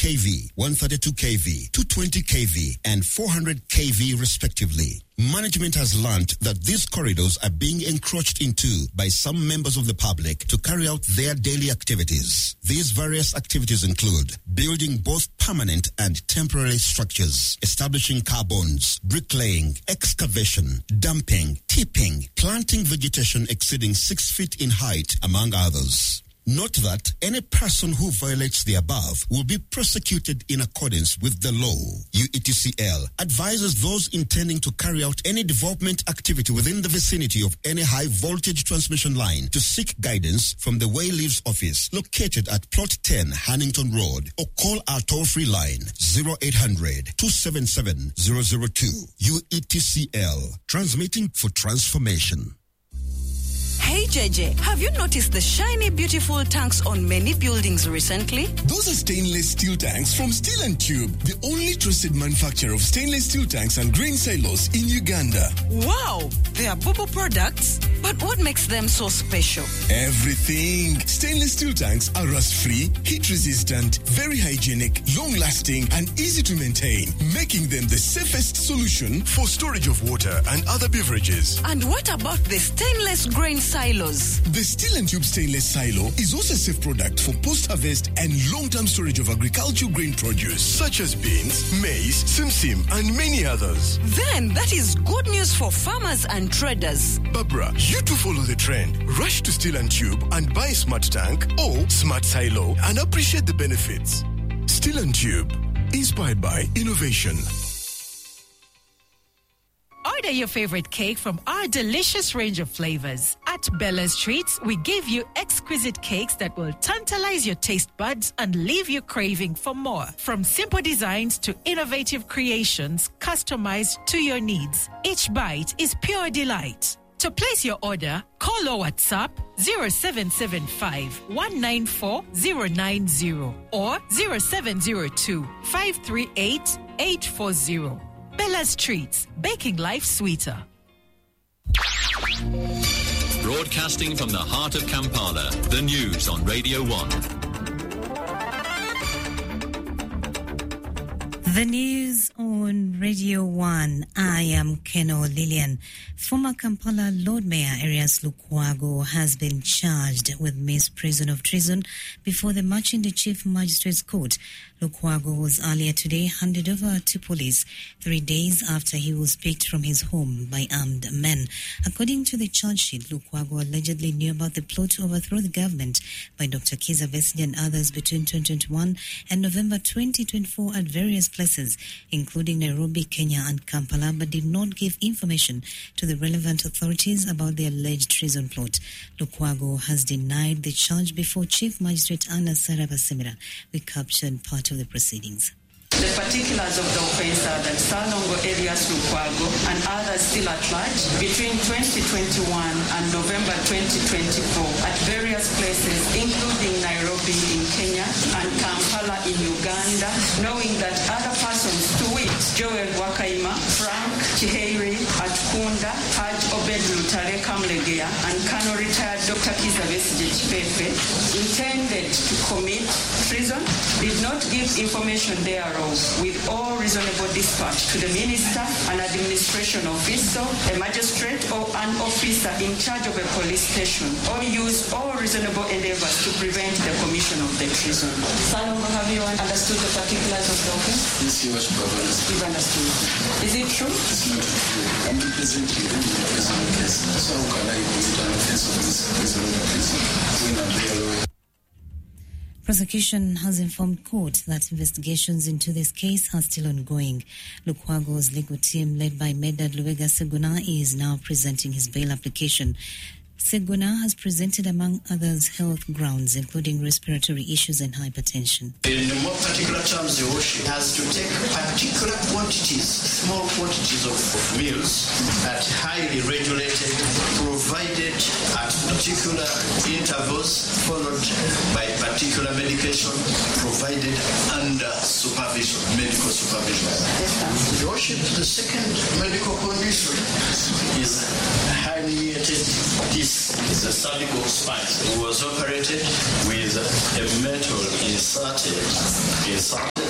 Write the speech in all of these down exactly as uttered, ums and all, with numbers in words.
kilovolt, one thirty-two kilovolt, two twenty kilovolt, and four hundred kilovolt respectively. Management has learned that these corridors are being encroached into by some members of the public to carry out their daily activities. These various activities include building both permanent and temporary structures, establishing car bonds, bricklaying, excavation, dumping, tipping, planting vegetation exceeding six feet in height, among others. Note that any person who violates the above will be prosecuted in accordance with the law. U E T C L advises those intending to carry out any development activity within the vicinity of any high voltage transmission line to seek guidance from the Wayleaves office located at Plot ten Hannington Road, or call our toll-free line zero eight hundred, two seven seven, zero zero two. U E T C L, transmitting for transformation. Hey J J, have you noticed the shiny, beautiful tanks on many buildings recently? Those are stainless steel tanks from Steel and Tube, the only trusted manufacturer of stainless steel tanks and grain silos in Uganda. Wow, they are Bubu products? But what makes them so special? Everything. Stainless steel tanks are rust-free, heat-resistant, very hygienic, long-lasting, and easy to maintain, making them the safest solution for storage of water and other beverages. And what about the stainless grain silos? The Steel and Tube stainless silo is also a safe product for post-harvest and long-term storage of agricultural grain produce, such as beans, maize, simsim, and many others. Then that is good news for farmers and traders. Barbara, you too follow the trend. Rush to Steel and Tube and buy a smart tank or smart silo and appreciate the benefits. Steel and Tube, inspired by innovation. Order your favorite cake from our delicious range of flavors. At Bella's Treats, we give you exquisite cakes that will tantalize your taste buds and leave you craving for more. From simple designs to innovative creations customized to your needs, each bite is pure delight. To place your order, call or WhatsApp zero seven seven five, one nine four, zero nine zero or zero seven zero two, five three eight, eight four zero. Bella's Treats, baking life sweeter. Broadcasting from the heart of Kampala, the news on Radio one. The news on Radio one. I am Keno Lillian. Former Kampala Lord Mayor Erias Lukwago has been charged with misprision of treason before the Machindu Chief Magistrates Court. Lukwago was earlier today handed over to police three days after he was picked from his home by armed men. According to the charge sheet, Lukwago allegedly knew about the plot to overthrow the government by Doctor Kizza Besigye and others between twenty twenty-one and November twenty twenty-four at various places, including Nairobi, Kenya and Kampala, but did not give information to the relevant authorities about the alleged treason plot. Lukwago has denied the charge before Chief Magistrate Anna Sarah Basemira. We captured part of the proceedings. The particulars of the offence are that Salongo Erias Lukwago and others still at large between twenty twenty-one and November twenty twenty-four at various places, including Nairobi in Kenya and Kampala in Uganda, knowing that other persons, to wit, Joel Wakaima, Frank Chiheiri Atkunda, Haj Obed Lutale Kamlegea, and Colonel retired Doctor Kizza Besigye Chipepe, intended to commit treason, did not give information thereof with all reasonable dispatch to the minister, an administration officer, a magistrate, or an officer in charge of a police station, or use all reasonable endeavors to prevent the commission of the treason. Salongo, have you understood the particulars of the offense? Yes, you have understood. You've understood. Is it true? It's not true. I'm representing you in the present case. So how can I commit an offense of this present case when I'm there? Prosecution has informed court that investigations into this case are still ongoing. Lukwago's legal team, led by Medad Luwega Seguna, is now presenting his bail application. Seguna has presented, among others, health grounds, including respiratory issues and hypertension. In more particular terms, the worship has to take particular quantities, small quantities of, of meals at highly regulated, provided at particular intervals, followed by particular medication, provided under supervision, medical supervision. The worship, the second medical condition is highly related. This is a cervical spine. It was operated with a metal inserted, inserted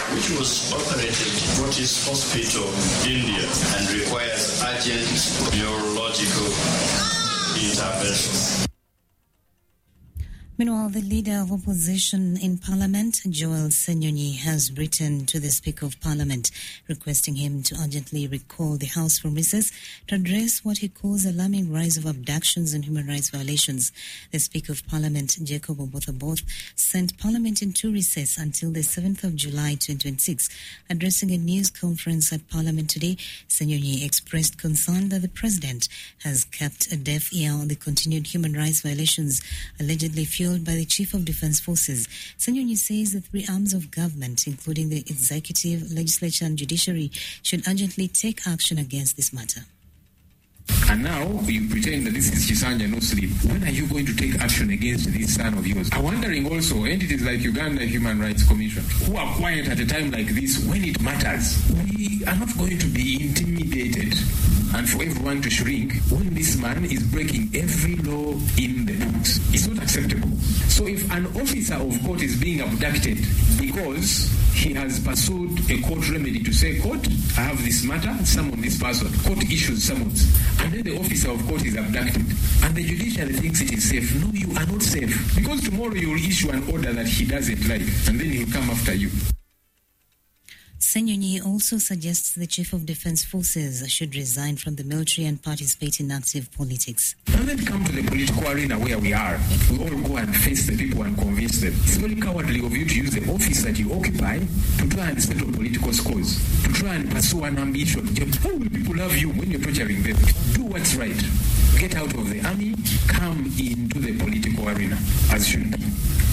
which was operated at Fortis Hospital, India, and requires urgent neurological intervention. Meanwhile, the leader of opposition in Parliament, Joel Senyonyi, has written to the Speaker of Parliament requesting him to urgently recall the House from recess to address what he calls alarming rise of abductions and human rights violations. The Speaker of Parliament, Jacob Oboth-Oboth, sent Parliament into recess until the seventh of July twenty twenty-six. Addressing a news conference at Parliament today, Senyonyi expressed concern that the President has kept a deaf ear on the continued human rights violations allegedly fueled by the Chief of Defence Forces. Senyonyi says the three arms of government, including the executive, legislature and judiciary, should urgently take action against this matter. And now you pretend that this is Chisanja no sleep. When are you going to take action against this son of yours? I'm wondering also, entities like Uganda Human Rights Commission, who are quiet at a time like this when it matters, we are not going to be intimidated and for everyone to shrink when this man is breaking every law in the books. It's not acceptable. So if an officer of court is being abducted because he has pursued a court remedy to say, court, I have this matter, summon this person, court issues summons, and then the officer of court is abducted, and the judiciary thinks it is safe. No, you are not safe, because tomorrow you will issue an order that he doesn't like, and then he will come after you. Senyonyi also suggests the Chief of Defence Forces should resign from the military and participate in active politics. And then come to the political arena where we are. We all go and face the people and convince them. It's very cowardly of you to use the office that you occupy to try and settle political scores, to try and pursue an ambition. How will people love you when you're torturing them? Do what's right. Get out of the army, come into the political arena, as should be.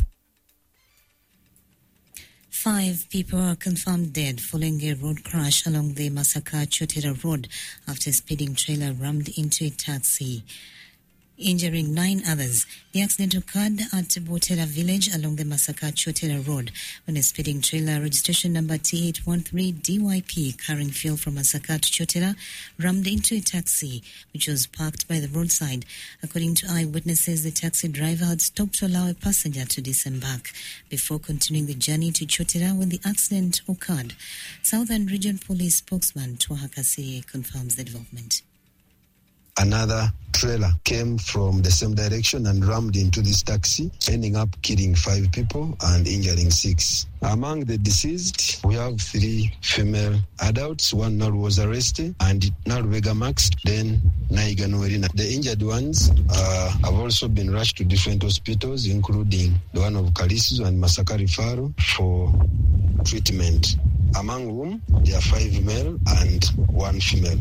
Five people are confirmed dead following a road crash along the Masaka-Chotera Road after a speeding trailer rammed into a taxi, injuring nine others. The accident occurred at Botera village along the Masaka-Chotera Road when a speeding trailer registration number T eight one three D Y P carrying fuel from Masaka to Chotera rammed into a taxi which was parked by the roadside. According to eyewitnesses, the taxi driver had stopped to allow a passenger to disembark before continuing the journey to Chotera when the accident occurred. Southern Region Police spokesman Twaha Kasiri confirms the development. Another trailer came from the same direction and rammed into this taxi, ending up killing five people and injuring six. Among the deceased, we have three female adults. One now was arrested and Narvega Max, then Naiga Noerina. The injured ones uh, have also been rushed to different hospitals, including the one of Kalisu and Masaka Rifaro, for treatment, among whom there are five male and one female.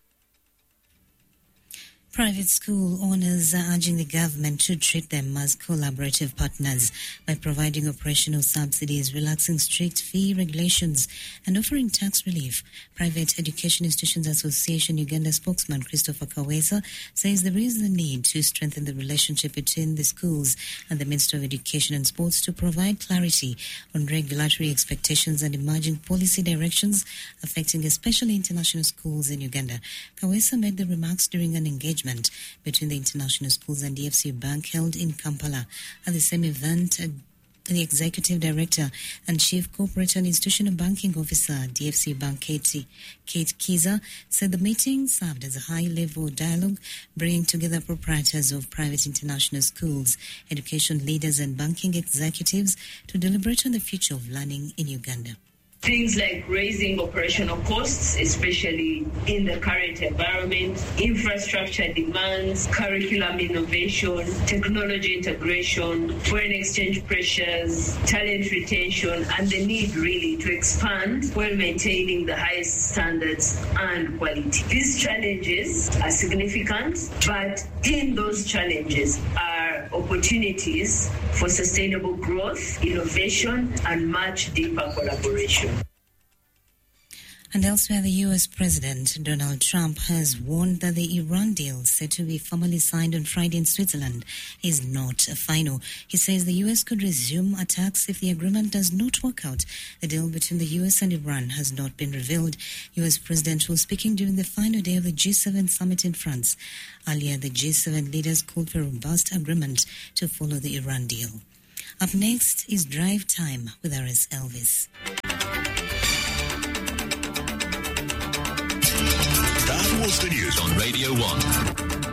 Private school owners are urging the government to treat them as collaborative partners by providing operational subsidies, relaxing strict fee regulations, and offering tax relief. Private Education Institutions Association Uganda spokesman Christopher Kawesa says there is the need to strengthen the relationship between the schools and the Ministry of Education and Sports to provide clarity on regulatory expectations and emerging policy directions affecting especially international schools in Uganda. Kawesa made the remarks during an engagement between the international schools and D F C Bank held in Kampala. At the same event, uh, the Executive Director and Chief Corporate and Institutional Banking Officer, D F C Bank Kate, Kate Kiza, said the meeting served as a high-level dialogue, bringing together proprietors of private international schools, education leaders and banking executives to deliberate on the future of learning in Uganda. Things like raising operational costs, especially in the current environment, infrastructure demands, curriculum innovation, technology integration, foreign exchange pressures, talent retention, and the need really to expand while maintaining the highest standards and quality. These challenges are significant, but in those challenges are opportunities for sustainable growth, innovation, and much deeper collaboration. And elsewhere, the U S President Donald Trump has warned that the Iran deal set to be formally signed on Friday in Switzerland is not final. He says the U S could resume attacks if the agreement does not work out. The deal between the U S and Iran has not been revealed. U S President was speaking during the final day of the G seven summit in France. Earlier, the G seven leaders called for a robust agreement to follow the Iran deal. Up next is Drive Time with R S Elvis. It's the news on Radio one.